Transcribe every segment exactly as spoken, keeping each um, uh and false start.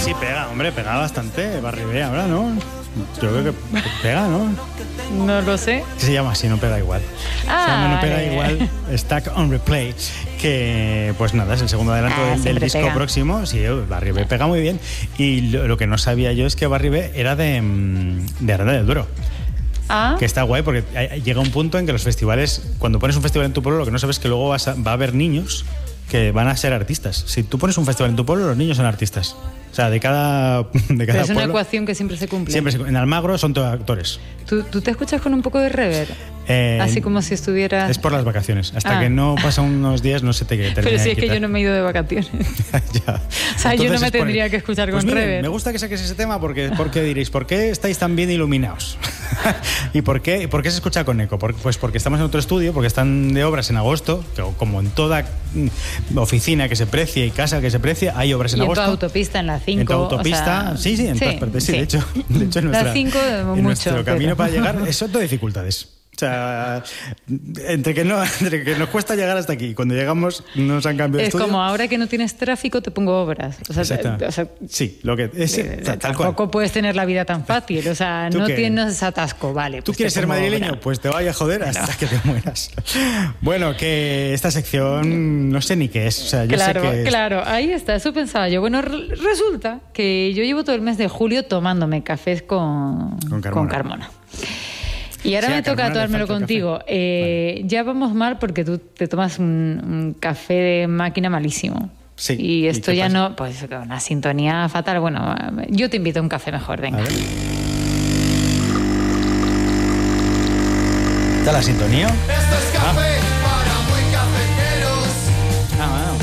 sí, pega, hombre, pega bastante. Barry B ahora, ¿no? Yo creo que pega, ¿no? No lo sé. Se llama así, No Pega Igual. Ah, se llama No Pega vale. Igual, Stack on Replay. Que, pues nada, es el segundo adelanto Ah, del, del disco pega. próximo. Sí, Barry B pega muy bien. Y lo, lo que no sabía yo es que Barry B era de, de Aranda del Duero. Ah, Que está guay porque hay- llega un punto en que los festivales, cuando pones un festival en tu pueblo, lo que no sabes es que luego vas a- va a haber niños que van a ser artistas. Si tú pones un festival en tu pueblo, los niños son artistas. O sea, de cada, de pero cada es una pueblo. ecuación que siempre se cumple. Siempre se- en Almagro son todos actores. ¿Tú, tú te escuchas con un poco de reverb? Eh, Así como si estuvieras... Es por las vacaciones. Hasta Ah. que no pasan unos días no se te termina Pero si de es que quitar. yo no me he ido de vacaciones. Ya. O sea, yo no Entonces me es por- tendría que escuchar Pues con miren, reverb. me gusta que saques ese tema porque, porque diréis, ¿por qué estáis tan bien iluminados? ¿Y por qué, por qué se escucha con eco? Por- pues porque estamos en otro estudio, porque están de obras en agosto, que como en toda mm, oficina que se precie y casa que se precie, hay obras en Y en tu agosto. autopista, en la cinco. En tu autopista, o sea, sí, sí, en todas partes. Sí, de hecho, de hecho en, La nuestra, cinco, en mucho, nuestro camino pero- para llegar es todo dificultades. O sea, entre que, no, entre que nos cuesta llegar hasta aquí, cuando llegamos nos han cambiado de Es estudio. como ahora que no tienes tráfico, te pongo obras. O sea, Exacto. o sea, Sí, lo que es, eh, o sea, tal cual. tampoco puedes tener la vida tan fácil. O sea, ¿Tú no qué? tienes atasco, vale. ¿Tú pues quieres te ser pongo madrileño? obra. Pues te vaya a joder hasta que te mueras. Bueno, que esta sección no sé ni qué es. O sea, yo Claro, sé que es- claro, ahí está, eso pensaba yo. Bueno, re- resulta que yo llevo todo el mes de julio tomándome cafés con, Con Carmona. con Carmona. Y ahora Sí, a me toca Carmona le tomármelo falta el contigo. café. Eh, Ya vamos mal porque tú te tomas un, un café de máquina malísimo. Sí, Y ¿y esto qué ya pasa? no, pues con una sintonía fatal. Bueno, yo te invito a un café mejor, venga. A ver. ¿Está la sintonía? Esto es café para muy cafeteros. Ah, bueno.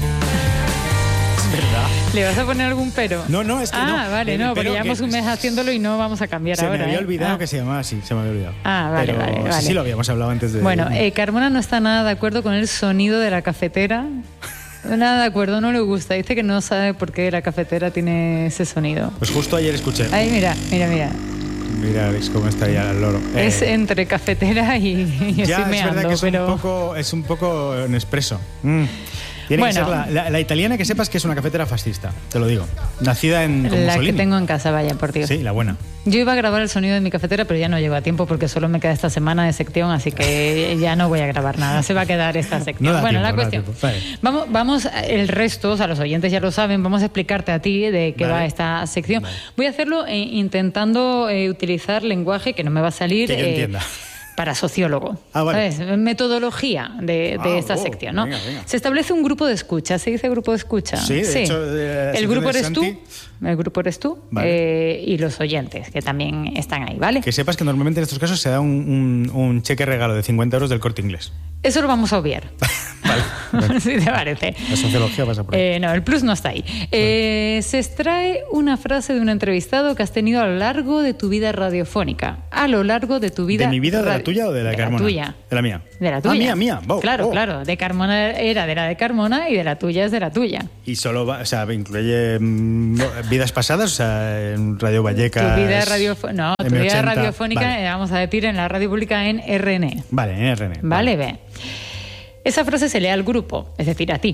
Es verdad. ¿Le vas a poner algún pero? No, no, es que ah, no. Ah, vale, El no, pero porque llevamos que- un mes haciéndolo y no vamos a cambiar Se ahora. me había ¿eh? olvidado Ah. que se llamaba así, se me había olvidado. Ah, vale, Pero, vale, sí, vale. Sí, lo habíamos hablado antes de... Bueno, eh, Carmona no está nada de acuerdo con el sonido de la cafetera. Nada de acuerdo, no le gusta. Dice que no sabe por qué la cafetera tiene ese sonido. Pues justo ayer escuché. Ahí, mira, mira, mira. Mira, veis cómo está ya el loro. Eh, Es entre cafetera y, y ya, estoy es meando, verdad que es, pero... un poco, es un poco Nespresso. Mm. Tiene que Bueno. ser la, la- la italiana, que sepas que es una cafetera fascista, te lo digo. Nacida en con La que Mussolini. tengo en casa, vaya, por Dios. Sí, la buena. Yo iba a grabar el sonido de mi cafetera, pero ya no llego a tiempo porque solo me queda esta semana de sección, así que ya no voy a grabar nada. Se va a quedar esta sección. No da bueno, tiempo, la no da cuestión. tiempo. Vale. Vamos, vamos, el resto, o sea, los oyentes ya lo saben, vamos a explicarte a ti de qué Vale. va esta sección. Voy a hacerlo eh, intentando eh, utilizar lenguaje que no me va a salir. Que yo eh, entienda. Para sociólogo. Ah, vale. ¿Sabes? Metodología de, de Ah, esta oh, sección, ¿no? venga, venga. Se establece un grupo de escucha. ¿Se dice grupo de escucha? Sí, de hecho, de la el sección grupo de eres tú, Santi. el grupo eres tú Vale. eh, y los oyentes, que también están ahí, ¿vale? Que sepas que normalmente en estos casos se da un, un- un cheque regalo de cincuenta euros del Corte Inglés. Eso lo vamos a obviar. Vale. si te parece. La sociología pasa por ahí. Eh, no, el plus no está ahí. Eh, se extrae una frase de un entrevistado que has tenido a lo largo de tu vida radiofónica. A lo largo de tu vida. ¿De mi vida, de la radio- tuya o de la de Carmona? tuya. De la mía. De la tuya. Ah, mía, mía. Wow, claro, oh. claro. De Carmona era de la de Carmona y de la tuya es de la tuya. Y solo va, o sea, incluye mm, vidas pasadas, o sea, en Radio Vallecas. Tu vida radiofónica. No, tu M vida ochenta. radiofónica, Vale, eh, vamos a decir, en la radio pública en R N E. vale en R N. Vale, ve. Esa frase se lee al grupo, es decir, a ti.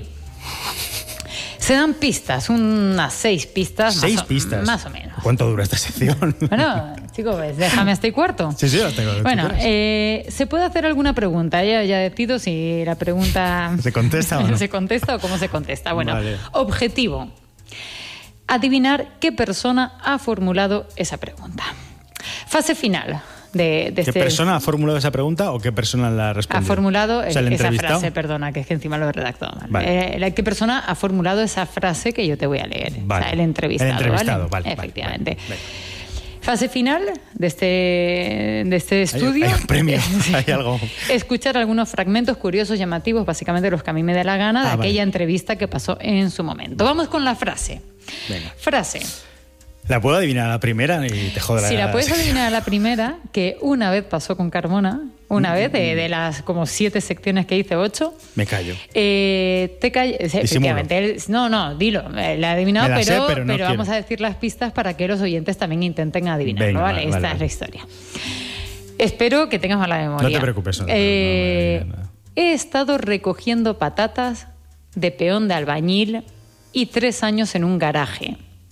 Se dan pistas, unas seis pistas. Seis más o, pistas. Más o menos. ¿Cuánto dura esta sección? Bueno, chicos, pues, déjame hasta el cuarto. Sí, sí, hasta cuando tú Bueno, quieras. eh, se puede hacer alguna pregunta. Ya, ya decido si la pregunta ¿Se contesta o no? se contesta o cómo se contesta. Bueno, Vale. objetivo. Adivinar qué persona ha formulado esa pregunta. Fase final de, de ¿Qué este... persona ha formulado esa pregunta o qué persona la ha Ha respondido? formulado O sea, el esa entrevistado. frase, perdona, que es que encima lo he redactado mal. Vale. Eh, la- ¿Qué persona ha formulado esa frase que yo te voy a leer? Vale. O sea, el entrevistado. El entrevistado, ¿vale? vale, vale, Efectivamente. vale, vale. Fase final de este, de este Hay- estudio. hay un premio, hay algo. Escuchar algunos fragmentos curiosos, llamativos, básicamente los que a mí me dé la gana, de Ah, vale. aquella entrevista que pasó en su momento. Vamos con la frase. Venga. Frase. La puedo adivinar a la primera y te jodo la Si la puedes adivinar a la primera, que una vez pasó con Carmona, una vez de, de las como siete secciones que hice, ocho, Me callo. eh, te calles. Efectivamente, él- no, no, dilo, eh, la he adivinado, Me la sé, pero, pero no quiero. vamos a decir las pistas para que los oyentes también intenten adivinarlo, Venga, ¿vale? vale, Esta vale, es vale. la historia. Espero que tengas mala memoria. No te preocupes, no, no, Eh, no, no, no, no. He estado recogiendo patatas de peón de albañil y tres años en un garaje.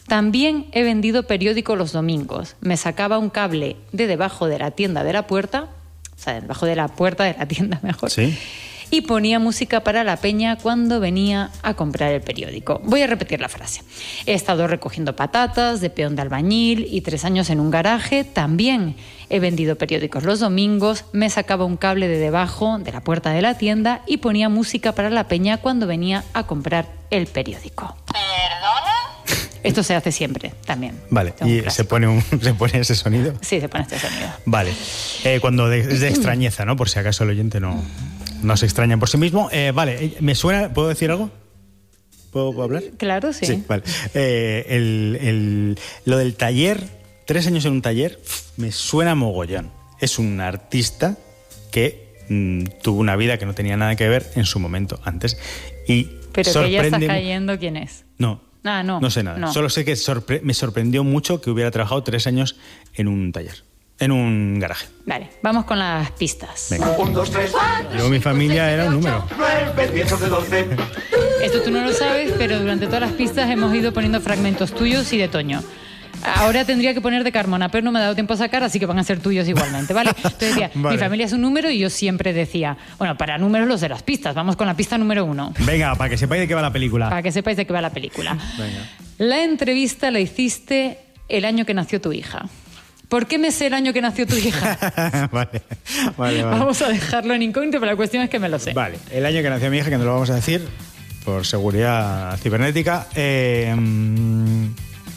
También he vendido periódicos los domingos. Me sacaba un cable de debajo de la tienda de la puerta, o sea, debajo de la puerta de la tienda mejor. Sí. Y ponía música para la peña cuando venía a comprar el periódico. Voy a repetir la frase. He estado recogiendo patatas, de peón de albañil y tres años en un garaje. También he vendido periódicos los domingos, me sacaba un cable de debajo de la puerta de la tienda y ponía música para la peña cuando venía a comprar el periódico. ¿Perdona? Esto se hace siempre, también. Vale, y se pone, un, se pone ese sonido. Sí, se pone este sonido. Vale, eh, cuando de, es de extrañeza, ¿no? Por si acaso el oyente no... No se extrañan por sí mismo. Eh, vale, me suena... ¿Puedo decir algo? ¿Puedo, ¿puedo hablar? Claro, sí. Sí, vale. Eh, el, el, lo del taller, tres años en un taller, me suena mogollón. Es un artista que mmm, tuvo una vida que no tenía nada que ver en su momento antes. Y Pero sorprende... que ya está cayendo, ¿quién es? No. Ah, no. No sé nada. No. Solo sé que sorpre- me sorprendió mucho que hubiera trabajado tres años en un taller. En un garaje. Vale, vamos con las pistas. Venga. Un, dos, tres, cuatro. Yo, mi familia era un número. Nueve, diez, once, doce. Esto tú no lo sabes, pero durante todas las pistas hemos ido poniendo fragmentos tuyos y de Toño. Ahora tendría que poner de Carmona, pero no me ha dado tiempo a sacar, así que van a ser tuyos igualmente, ¿vale? Entonces decía, Vale. mi familia es un número y yo siempre decía, bueno, para números los de las pistas, vamos con la pista número uno. Venga, para que sepáis de qué va la película. Para que sepáis de qué va la película. Venga. La entrevista la hiciste el año que nació tu hija. ¿Por qué me sé el año que nació tu hija? vale, vale, vale. Vamos a dejarlo en incógnito, pero la cuestión es que me lo sé. Vale, el año que nació mi hija, que no lo vamos a decir por seguridad cibernética. Eh, mm,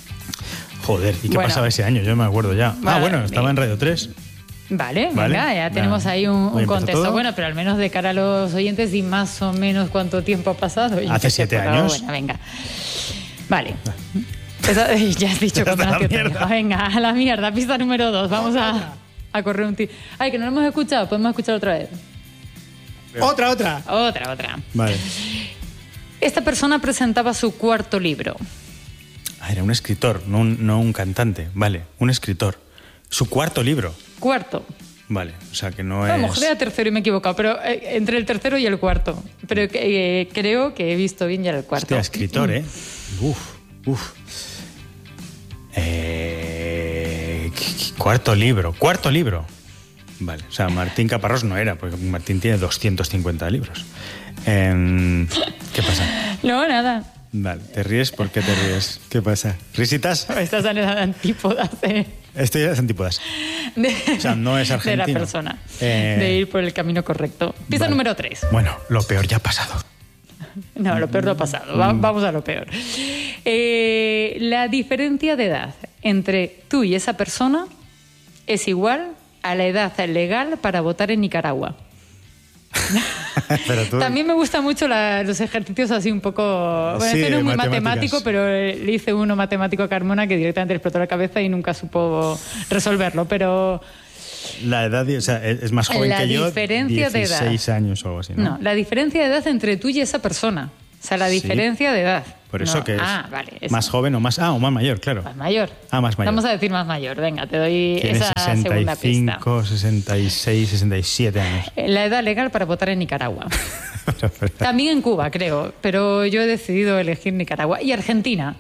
joder, ¿y qué Bueno. pasaba ese año? Yo no me acuerdo ya. Vale. Ah, bueno, estaba en Radio tres. Vale, Vale. venga, ya tenemos Nada. ahí un, un Hoy empezó contexto. todo. Bueno, pero al menos de cara a los oyentes, y más o menos cuánto tiempo ha pasado. Yo Hace qué sé, siete pero años. Bueno, venga. Vale. Esa- ya has dicho cuándo A la nació tu mierda. hija. Venga, a la mierda. Pista número dos. Vamos a, a correr un tiro. Ay, que no lo hemos escuchado. Podemos escuchar otra vez. Otra, otra. Otra, otra. Vale. Esta persona presentaba su cuarto libro. Ah, era un escritor, no un, no un cantante. Vale, un escritor. Su cuarto libro. Cuarto. Vale, o sea que no A lo es... mejor era tercero y me he equivocado, pero eh, entre el tercero y el cuarto. Pero eh, creo que he visto bien ya el cuarto. Hostia, escritor, ¿eh? Uf, uf. Eh, qu- qu- cuarto libro, cuarto libro. Vale, o sea, Martín Caparrós no era, porque Martín tiene doscientos cincuenta libros. Em, ¿Qué pasa? No, nada. Vale, ¿te ríes? ¿Por qué te ríes? ¿Qué pasa? ¿Risitas? Estas son las antípodas de, Esto ya es antípodas. de, O sea, no es de la argentino. persona. Eh, de ir por el camino correcto. Pista vale. número tres. Bueno, lo peor ya ha pasado. No, lo peor no ha pasado. Va- vamos a lo peor. Eh, la diferencia de edad entre tú y esa persona es igual a la edad legal para votar en Nicaragua. Pero tú... También me gustan mucho la- los ejercicios así un poco... Bueno, Sí, este no es muy matemáticas. matemático, pero eh, le hice uno matemático a Carmona que directamente le explotó la cabeza y nunca supo resolverlo, pero... La edad, o sea, es es más joven La que yo. diferencia de edad. dieciséis años o algo así, ¿no? No, la diferencia de edad entre tú y esa persona. O sea, la Sí. diferencia de edad. Por eso No. que es Ah, vale. eso. más joven o más... Ah, o más mayor, claro. Más mayor. Ah, más mayor. Vamos a decir más mayor. Venga, te doy Tiene esa sesenta segunda y pista. cinco, sesenta y seis, sesenta y siete años. Eh, La edad legal para votar en Nicaragua. Pero, pero- También en Cuba, creo, pero yo he decidido elegir Nicaragua. Y Argentina.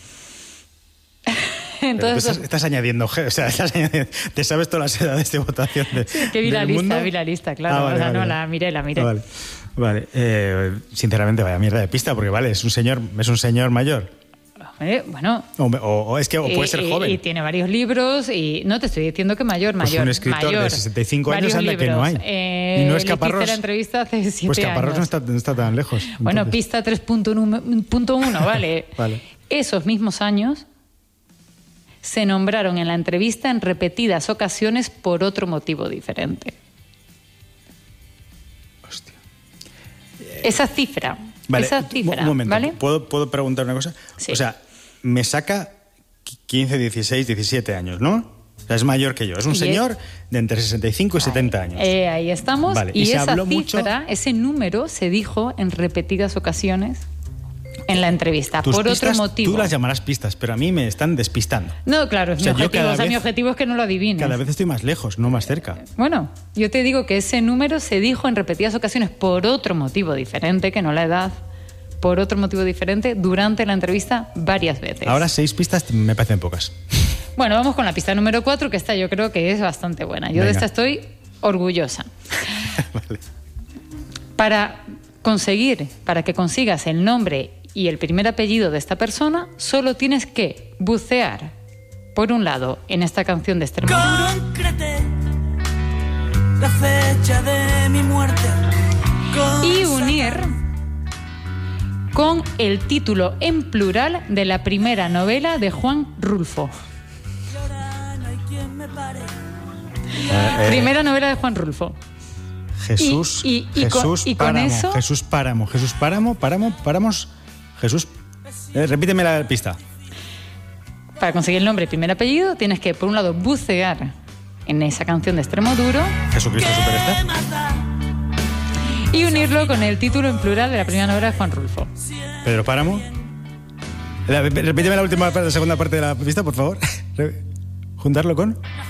pero tú Entonces, estás, estás añadiendo... ge- O sea, estás añadiendo- te sabes todas las edades de votación de, que vi la del lista, mundo. vi la lista, claro. Ah, vale, o sea, vale, no, vale. la miré, la miré. Ah, vale, vale. Eh, sinceramente, vaya mierda de pista, porque vale, es un señor, es un señor mayor. Eh, bueno, O, o- o es que o puede y- ser y- joven. Y tiene varios libros y no te estoy diciendo que mayor, Pues mayor. un escritor de mayor. sesenta y cinco años, Varios anda que no libros. hay. Eh, Y no es le Caparrós. hice la entrevista hace siete Pues Caparrós años. no está, no está tan lejos. Bueno, entonces. pista tres punto uno, ¿vale? Vale. Esos mismos años se nombraron en la entrevista en repetidas ocasiones por otro motivo diferente. Hostia. Esa cifra, Vale, esa un- cifra, un momento. ¿vale? ¿Puedo, ¿Puedo preguntar una cosa? Sí. O sea, me saca quince, dieciséis, diecisiete años, ¿no? O sea, es mayor que yo. Es un Y señor es- de entre sesenta y cinco y setenta años. Eh, ahí estamos. Vale, Y, y se esa habló cifra, mucho- ese número se dijo en repetidas ocasiones en la entrevista, Tus por pistas, otro motivo. tú las llamarás pistas, pero a mí me están despistando. No, claro, es O sea, mi yo objetivo. cada O sea, mi vez- objetivo es que no lo adivines. Cada vez estoy más lejos, no más cerca. Bueno, yo te digo que ese número se dijo en repetidas ocasiones por otro motivo diferente que no la edad por otro motivo diferente durante la entrevista varias veces. Ahora seis pistas me parecen pocas. Bueno, vamos con la pista número cuatro, que esta yo creo que es bastante buena. Yo Venga. de esta estoy orgullosa. Vale. Para conseguir, para que consigas el nombre y el primer apellido de esta persona, solo tienes que bucear, por un lado, en esta canción de Extremadura. Concrete la fecha de mi muerte. Y unir con el título en plural de la primera novela de Juan Rulfo. Eh, Primera novela de Juan Rulfo. Jesús, Y- y- y con- Jesús y con Páramo, eso- Jesús Páramo, Jesús Páramo, Páramo, Páramos, Jesús. Eh, repíteme la pista. Para conseguir el nombre y primer apellido, tienes que, por un lado, bucear en esa canción de Extremoduro Jesucristo Superstar. y unirlo con el título en plural de la primera novela de Juan Rulfo. Pedro Páramo. La- Repíteme la última parte, la segunda parte de la pista, por favor. Re- Juntarlo con.